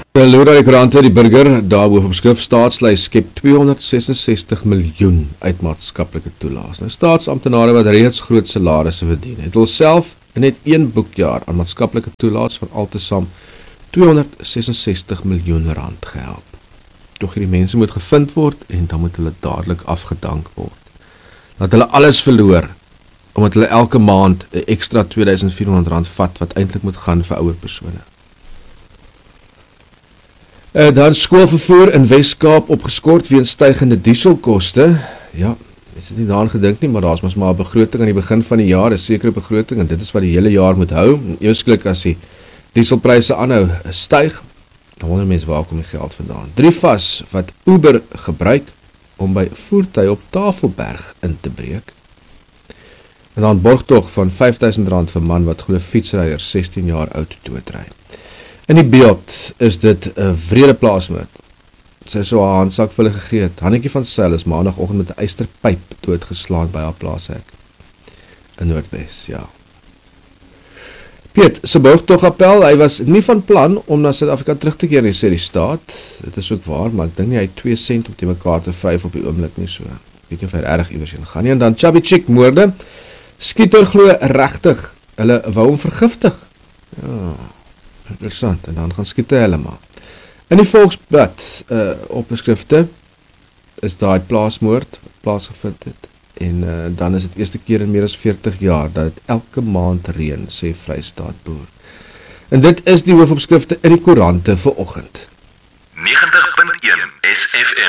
Loer die koerante, die burger, daar hoofopskrif staatslys skep 266 miljoen uit maatskaplike toelaas. Nou, staatsamptenare wat reeds groot salarisse verdien, het hulself in net 1 boekjaar aan maatskaplike toelaas van altesaam 266 miljoen rand gehelp. Tog hierdie mense moet gevind word en dan moet hulle dadelik afgedank word. Dat hulle alles verloor, omdat hulle elke maand 'n ekstra 2400 rand vat, wat eintlik moet gaan vir ouer persone. Dan skoolvervoer in Wes-Kaap opgeskort weens stygende dieselkoste. Ja, is dit nie daaraan gedink nie, maar daar is mos maar 'n begroting aan die begin van die jaar, 'n sekere begroting, en dit is wat die hele jaar moet hou. En ewesklik as die dieselpryse aanhou styg, dan wonder mense waar kom die geld vandaan. 3 vas wat Uber gebruik om by voertuie op Tafelberg in te breek. En dan borgtog van R5000 vir man wat glo fietsryer 16 jaar oud doodry. In die beeld is dit 'n wrede plaasmoord. Sy so haar handsak vir hulle gegee het. Hannetjie van Sail is maandagoggend met 'n ysterpyp doodgeslaan by haar plaashek in Noordwes, ja. Piet se borgtogappel, hy was nie van plan om na Suid-Afrika terug te keer nie, sê die staat. Dit is ook waar, maar ek dink nie hy het 2 sent om te mekaar te vryf op die oomblik nie so. Ek weet nie of hy erg iewers heen gaan nie. En dan Chubby Chick moorde. Skieter glo regtig, hulle wou hom vergiftig. Ja, interessant. En dan gaan skiet hulle maar. In die Volksblad opskrifte is daai plaasmoord plaasgevind het. En dan is dit eerste keer in meer as 40 jaar dat het elke maand reën, sê Vrystaatboer. En dit is die hoofopskrifte in die koerante vir oggend. 90.1 SFM.